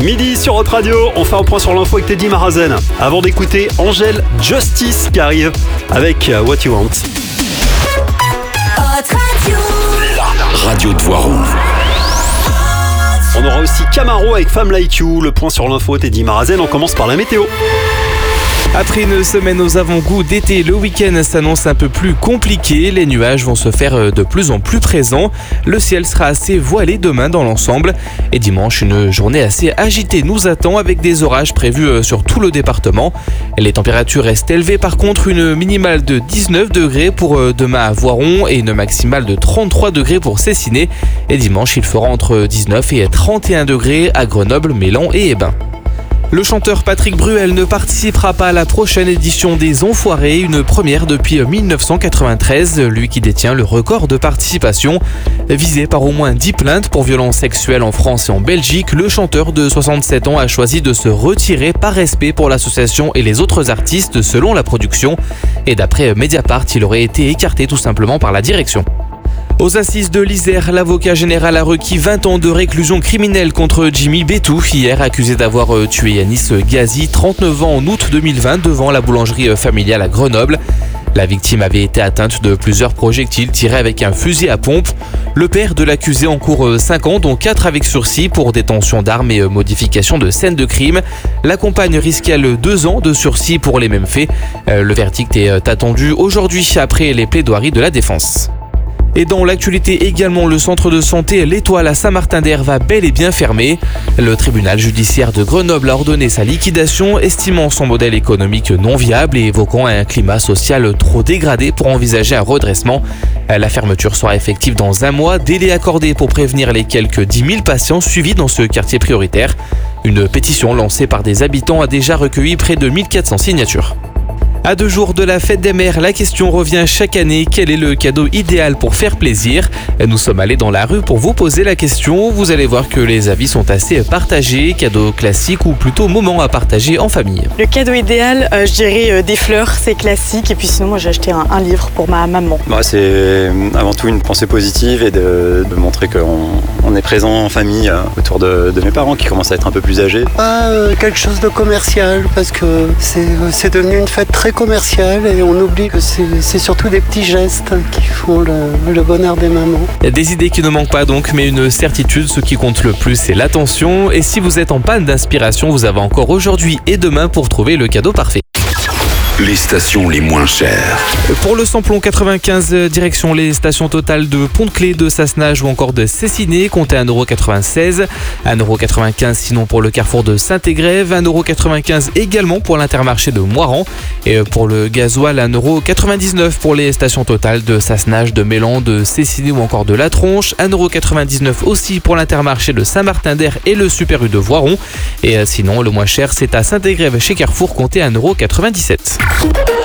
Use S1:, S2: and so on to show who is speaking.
S1: Midi sur Hot Radio, on fait un point sur l'info avec Teddy Marazen. Avant d'écouter Angèle Justice qui arrive avec What You Want.
S2: Hot Radio.
S3: La radio de Voiron.
S1: On aura aussi Camaro avec Femme Like You. Le point sur l'info Teddy Marazen, on commence par la météo.
S4: Après une semaine aux avant-goûts d'été, le week-end s'annonce un peu plus compliqué. Les nuages vont se faire de plus en plus présents. Le ciel sera assez voilé demain dans l'ensemble. Et dimanche, une journée assez agitée nous attend avec des orages prévus sur tout le département. Les températures restent élevées par contre, une minimale de 19 degrés pour demain à Voiron et une maximale de 33 degrés pour Cessiné. Et dimanche, il fera entre 19 et 31 degrés à Grenoble, Mélan et Hébin. Le chanteur Patrick Bruel ne participera pas à la prochaine édition des Enfoirés, une première depuis 1993, lui qui détient le record de participation. Visé par au moins 10 plaintes pour violences sexuelles en France et en Belgique, le chanteur de 67 ans a choisi de se retirer par respect pour l'association et les autres artistes selon la production. Et d'après Mediapart, il aurait été écarté tout simplement par la direction. Aux assises de l'Isère, l'avocat général a requis 20 ans de réclusion criminelle contre Jimmy Bétou, hier accusé d'avoir tué Yanis Ghazi, 39 ans en août 2020 devant la boulangerie familiale à Grenoble. La victime avait été atteinte de plusieurs projectiles tirés avec un fusil à pompe. Le père de l'accusé encourt 5 ans, dont 4 avec sursis pour détention d'armes et modification de scène de crime. La compagne risque 2 ans de sursis pour les mêmes faits. Le verdict est attendu aujourd'hui après les plaidoiries de la défense. Et dans l'actualité également, le centre de santé L'Étoile à Saint-Martin-d'Hères va bel et bien fermer. Le tribunal judiciaire de Grenoble a ordonné sa liquidation, estimant son modèle économique non viable et évoquant un climat social trop dégradé pour envisager un redressement. La fermeture sera effective dans 1 mois, délai accordé pour prévenir les quelques 10 000 patients suivis dans ce quartier prioritaire. Une pétition lancée par des habitants a déjà recueilli près de 1400 signatures. À 2 jours de la fête des mères, la question revient chaque année. Quel est le cadeau idéal pour faire plaisir ? Nous sommes allés dans la rue pour vous poser la question. Vous allez voir que les avis sont assez partagés. Cadeau classique ou plutôt moment à partager en famille.
S5: Le cadeau idéal, je dirais des fleurs, c'est classique. Et puis sinon, moi j'ai acheté un livre pour ma maman.
S6: C'est avant tout une pensée positive et de montrer qu'on est présent en famille autour de mes parents qui commencent à être un peu plus âgés.
S7: Quelque chose de commercial parce que c'est devenu une fête très commerciale et on oublie que c'est surtout des petits gestes qui font le bonheur des mamans.
S4: Des idées qui ne manquent pas donc, mais une certitude, ce qui compte le plus c'est l'attention. Et si vous êtes en panne d'inspiration, vous avez encore aujourd'hui et demain pour trouver le cadeau parfait.
S3: Les stations les moins chères.
S4: Pour le samplon 95, direction les stations totales de Pont-de-Clé, de Sassenage ou encore de Cessiné, comptez 1,96 €. 1,95 € sinon pour le carrefour de Saint-Égrève, 1,95 € également pour l'intermarché de Moiran. Et pour le gasoil, 1,99 € pour les stations totales de Sassenage, de Mélan, de Cessiné ou encore de La Tronche. 1,99 € aussi pour l'intermarché de Saint-Martin-d'Hères et le Super U de Voiron. Et sinon, le moins cher, c'est à Saint-Égrève chez Carrefour, comptez 1,97 €.